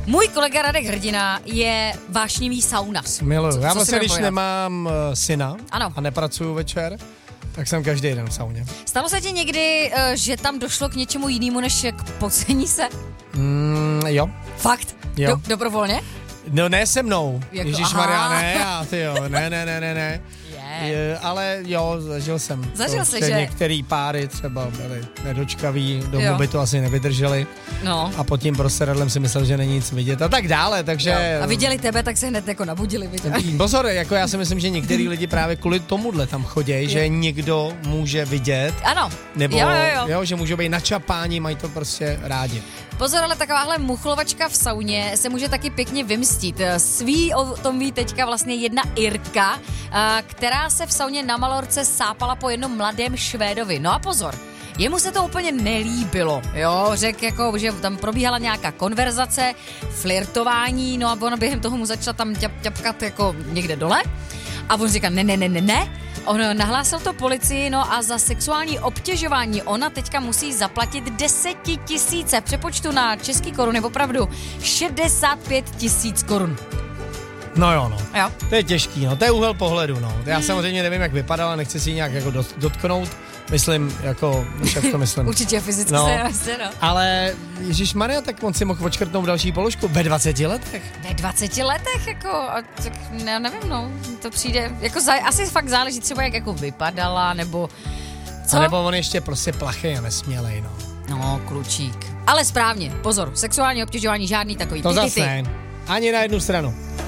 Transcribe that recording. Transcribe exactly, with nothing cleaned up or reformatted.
Můj kolega Radek Hrdina je vášnivý saunař. Miluju. Já co vlastně, když povědat? nemám uh, syna Ano. a nepracuju večer, tak jsem každý den v sauně. Stalo se ti někdy, uh, že tam došlo k něčemu jinému, než k pocení se? Mm, jo. Fakt? Jo. Do, dobrovolně? No ne se mnou. Jako, Ježišmarja, aha. ne, já, ty jo, ne, ne, ne, ne, ne. Je, ale jo, zažil jsem. Zažil to, jsi, že? že? Některý páry třeba byli nedočkaví, domů Jo. by to asi nevydrželi. No. A pod tím proseradlem si myslel, že není nic vidět a tak dále, takže... Jo. A viděli tebe, tak se hned jako nabudili, viděli. Pozor, jako já si myslím, že některý lidi právě kvůli tomuhle tam chodí, že někdo může vidět. Ano. Nebo jo, jo, jo. Jo, že můžou být načapáni, mají to prostě rádi. Pozor, ale takováhle muchlovačka v sauně se může taky pěkně vymstít. Sví o tom ví teďka vlastně jedna Irka, která se v sauně na Malorce sápala po jednom mladém Švédovi. No a pozor, jemu se to úplně nelíbilo, jo, řekl jako, že tam probíhala nějaká konverzace, flirtování, no a ona během toho mu začala tam ťap, ťapkat jako někde dole a on říká ne, ne, ne, ne, ne. On nahlásil to policii, no a za sexuální obtěžování ona teďka musí zaplatit desetitisíce, v přepočtu na český koruny opravdu šedesát pět tisíc korun. No jo, no. Jo. To je těžký, no. To je úhel pohledu, no. Já samozřejmě nevím, jak vypadala, nechci si ji nějak jako dotknout. Myslím, jako, jak to myslím. Určitě fyzicky no. se jasně, no. Ale ježišmarja, tak on si mohl odškrtnout další položku ve dvaceti letech. Ve dvaceti letech, jako, a tak ne, nevím, no, to přijde, jako za, asi fakt záleží třeba, jak jako vypadala, nebo co? A nebo on ještě prostě plachý a nesmělej, no. No, klučík. Ale správně, pozor, sexuální obtěžování žádný takový. To ty, ty, zase ty. ne. Ani na jednu stranu.